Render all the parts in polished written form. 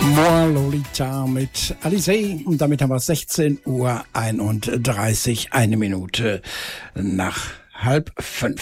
More Lolita mit Alizé und damit haben wir 16:31 Uhr, eine Minute nach 4:30.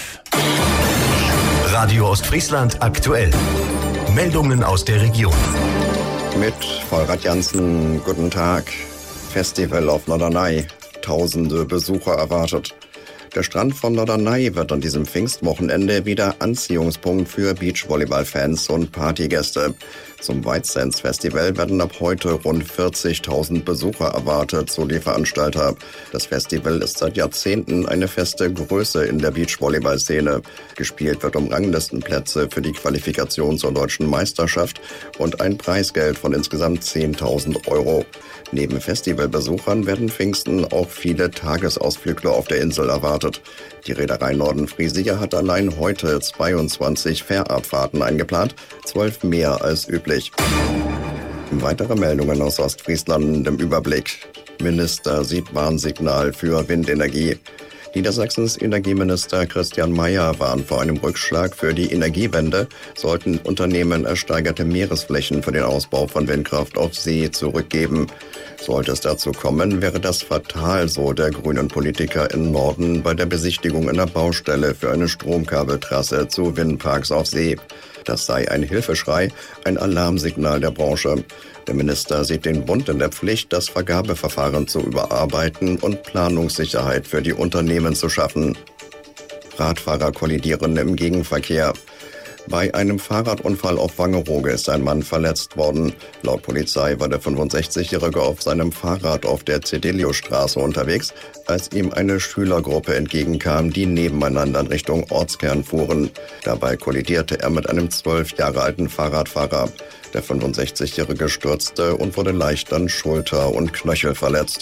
Radio Ostfriesland aktuell. Meldungen aus der Region. Mit Volrad Jansen, guten Tag. Festival auf Norderney. Tausende Besucher erwartet. Der Strand von Norderney wird an diesem Pfingstwochenende wieder Anziehungspunkt für Beachvolleyball-Fans und Partygäste. Zum White Sands Festival werden ab heute rund 40.000 Besucher erwartet, so die Veranstalter. Das Festival ist seit Jahrzehnten eine feste Größe in der Beachvolleyball-Szene. Gespielt wird um Ranglistenplätze für die Qualifikation zur deutschen Meisterschaft und ein Preisgeld von insgesamt 10.000 Euro. Neben Festivalbesuchern werden Pfingsten auch viele Tagesausflügler auf der Insel erwartet. Die Reederei Nordenfriesia hat allein heute 22 Fährabfahrten eingeplant, 12 mehr als üblich. Weitere Meldungen aus Ostfriesland im Überblick. Minister sieht Warnsignal für Windenergie. Niedersachsens Energieminister Christian Mayer warnt vor einem Rückschlag für die Energiewende, sollten Unternehmen ersteigerte Meeresflächen für den Ausbau von Windkraft auf See zurückgeben. Sollte es dazu kommen, wäre das fatal, so der grünen Politiker im Norden bei der Besichtigung einer Baustelle für eine Stromkabeltrasse zu Windparks auf See. Das sei ein Hilfeschrei, ein Alarmsignal der Branche. Der Minister sieht den Bund in der Pflicht, das Vergabeverfahren zu überarbeiten und Planungssicherheit für die Unternehmen zu schaffen. Radfahrer kollidieren im Gegenverkehr. Bei einem Fahrradunfall auf Wangerooge ist ein Mann verletzt worden. Laut Polizei war der 65-Jährige auf seinem Fahrrad auf der Cedeliusstraße unterwegs, als ihm eine Schülergruppe entgegenkam, die nebeneinander in Richtung Ortskern fuhren. Dabei kollidierte er mit einem 12 Jahre alten Fahrradfahrer. Der 65-Jährige stürzte und wurde leicht an Schulter und Knöchel verletzt.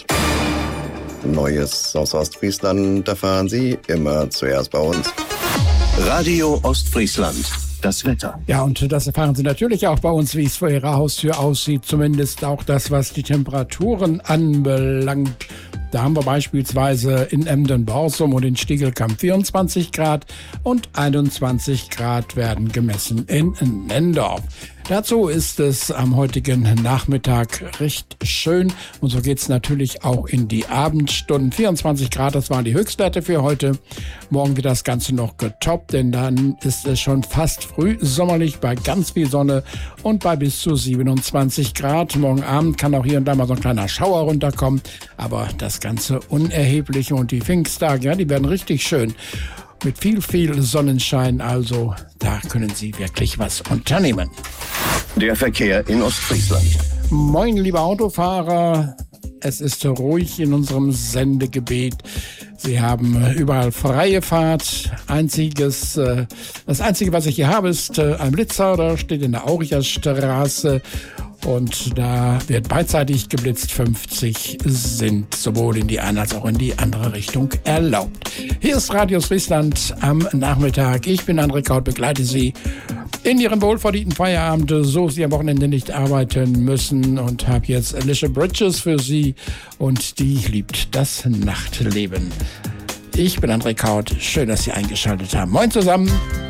Neues aus Ostfriesland erfahren Sie immer zuerst bei uns. Radio Ostfriesland. Das Wetter. Ja, und das erfahren Sie natürlich auch bei uns, wie es vor Ihrer Haustür aussieht. Zumindest auch das, was die Temperaturen anbelangt. Da haben wir beispielsweise in Emden-Borsum und in Stiegelkamp 24 Grad und 21 Grad werden gemessen in Nendorf. Dazu ist es am heutigen Nachmittag recht schön und so geht's natürlich auch in die Abendstunden. 24 Grad, das waren die Höchstwerte für heute. Morgen wird das Ganze noch getoppt, denn dann ist es schon fast früh sommerlich bei ganz viel Sonne und bei bis zu 27 Grad. Morgen Abend kann auch hier und da mal so ein kleiner Schauer runterkommen, aber das Ganze unerheblich und die Pfingsttage, ja, die werden richtig schön. Mit viel Sonnenschein, also da können Sie wirklich was unternehmen. Der Verkehr in Ostfriesland. Moin, liebe Autofahrer. Es ist ruhig in unserem Sendegebiet. Sie haben überall freie Fahrt. Das Einzige, was ich hier habe, ist ein Blitzer. Da steht in der Auriastraße. Und da wird beidseitig geblitzt. 50 sind sowohl in die eine als auch in die andere Richtung erlaubt. Hier ist Radio Ostfriesland am Nachmittag. Ich bin André Kaut, begleite Sie in Ihren wohlverdienten Feierabend, so Sie am Wochenende nicht arbeiten müssen, und habe jetzt Alicia Bridges für Sie und die liebt das Nachtleben. Ich bin André Kaut. Schön, dass Sie eingeschaltet haben. Moin zusammen.